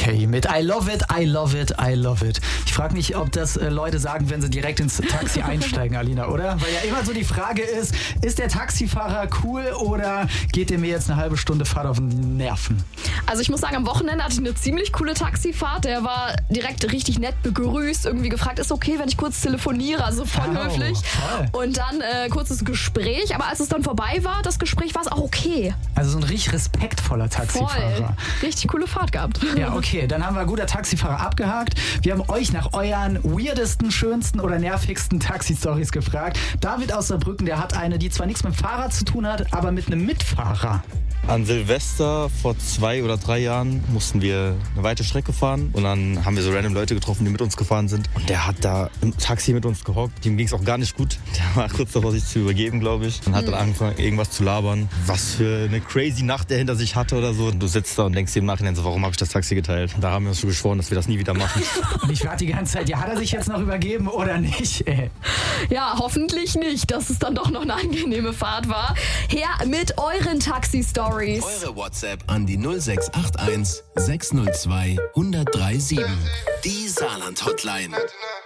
Kay mit I love it, I love it, I love it. Ich frage mich, ob das Leute sagen, wenn sie direkt ins Taxi einsteigen, Alina, oder? Weil ja immer so die Frage ist der Taxifahrer cool oder geht der mir jetzt eine halbe Stunde Fahrt auf den Nerven? Also ich muss sagen, am Wochenende hatte ich eine ziemlich coole Taxifahrt. Der war direkt richtig nett begrüßt, irgendwie gefragt, ist okay, wenn ich kurz telefoniere, also voll höflich. Toll. Und dann kurzes Gespräch, aber als es dann vorbei war, das Gespräch, war es auch okay. Also so ein richtig respektvoller Taxifahrer. Voll. Richtig coole Fahrt gehabt. Ja, okay, dann haben wir guter Taxifahrer abgehakt. Wir haben euch nach euren weirdesten, schönsten oder nervigsten Taxi-Stories gefragt. David aus Saarbrücken, der hat eine, die zwar nichts mit dem Fahrrad zu tun hat, aber mit einem Mitfahrer. An Silvester vor 2 oder 3 Jahren mussten wir eine weite Strecke fahren und dann haben wir so random Leute getroffen, die mit uns gefahren sind. Und der hat da im Taxi mit uns gehockt. Dem ging es auch gar nicht gut. Der war kurz davor, sich zu übergeben, glaube ich. Und hat dann angefangen, irgendwas zu labern. Was für eine crazy Nacht der hinter sich hatte oder so. Und du sitzt da und denkst dir im Nachhinein so, warum habe ich das Taxi geteilt? Da haben wir uns schon geschworen, dass wir das nie wieder machen. Und ich warte die ganze Zeit, ja, hat er sich jetzt noch übergeben oder nicht? Ja, hoffentlich nicht, dass es dann doch noch eine angenehme Fahrt war. Her mit euren Taxi-Stories. Eure WhatsApp an die 0681 602 1037. Die Saarland-Hotline.